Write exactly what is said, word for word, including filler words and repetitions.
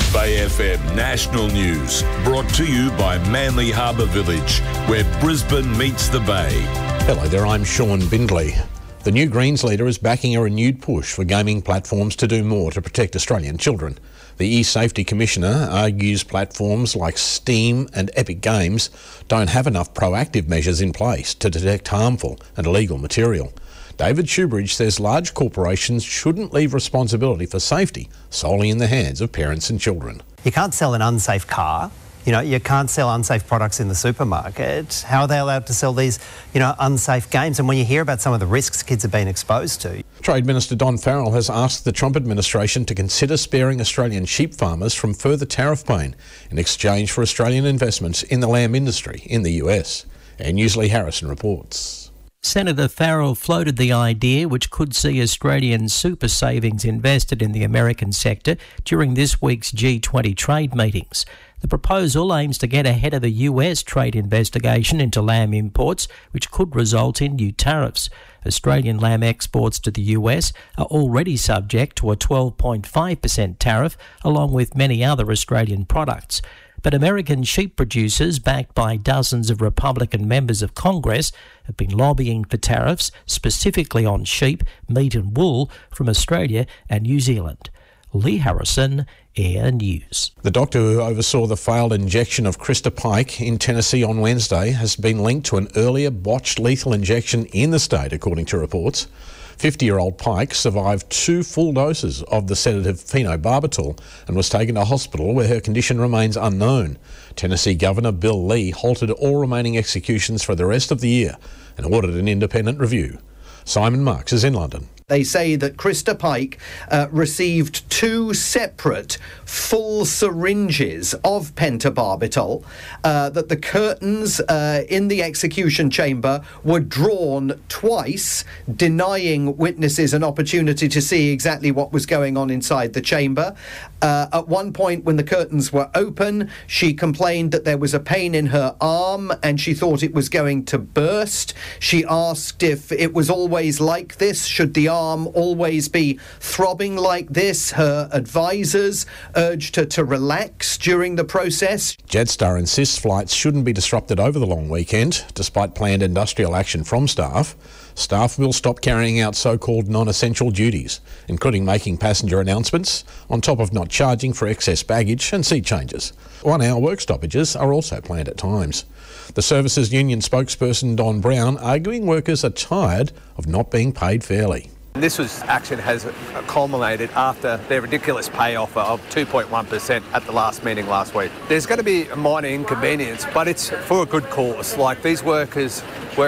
Bay F M National News, brought to you by Manly Harbour Village, where Brisbane meets the Bay. Hello there, I'm Sean Bindley. The New Greens leader is backing a renewed push for gaming platforms to do more to protect Australian children. The E-Safety Commissioner argues platforms like Steam and Epic Games don't have enough proactive measures in place to detect harmful and illegal material. David Shoebridge says large corporations shouldn't leave responsibility for safety solely in the hands of parents and children. You can't sell an unsafe car. You know, you can't sell unsafe products in the supermarket. How are they allowed to sell these, you know, unsafe games? And when you hear about some of the risks kids have been exposed to. Trade Minister Don Farrell has asked the Trump administration to consider sparing Australian sheep farmers from further tariff pain in exchange for Australian investments in the lamb industry in the U S. And Newsley Harrison reports. Senator Farrell floated the idea, which could see Australian super savings invested in the American sector during this week's G twenty trade meetings. The proposal aims to get ahead of the U S trade investigation into lamb imports, which could result in new tariffs. Australian lamb exports to the U S are already subject to a twelve point five percent tariff, along with many other Australian products. But American sheep producers, backed by dozens of Republican members of Congress, have been lobbying for tariffs, specifically on sheep, meat and wool, from Australia and New Zealand. Lee Harrison, Air News. The doctor who oversaw the failed injection of Krista Pike in Tennessee on Wednesday has been linked to an earlier botched lethal injection in the state, according to reports. fifty-year-old Pike survived two full doses of the sedative phenobarbital and was taken to hospital where her condition remains unknown. Tennessee Governor Bill Lee halted all remaining executions for the rest of the year and ordered an independent review. Simon Marks is in London. They say that Krista Pike uh, received two separate full syringes of pentobarbital, uh, that the curtains uh, in the execution chamber were drawn twice, denying witnesses an opportunity to see exactly what was going on inside the chamber. Uh, at one point, when the curtains were open, she complained that there was a pain in her arm and she thought it was going to burst. She asked if it was always like this, should the arm arm always be throbbing like this. Her advisors urged her to relax during the process. Jetstar insists flights shouldn't be disrupted over the long weekend, despite planned industrial action from staff. Staff will stop carrying out so-called non-essential duties, including making passenger announcements, on top of not charging for excess baggage and seat changes. One-hour work stoppages are also planned at times. The Services Union spokesperson Don Brown arguing workers are tired of not being paid fairly. This was, action has culminated after their ridiculous pay offer of two point one percent at the last meeting last week. There's going to be a minor inconvenience, but it's for a good cause. Like, these workers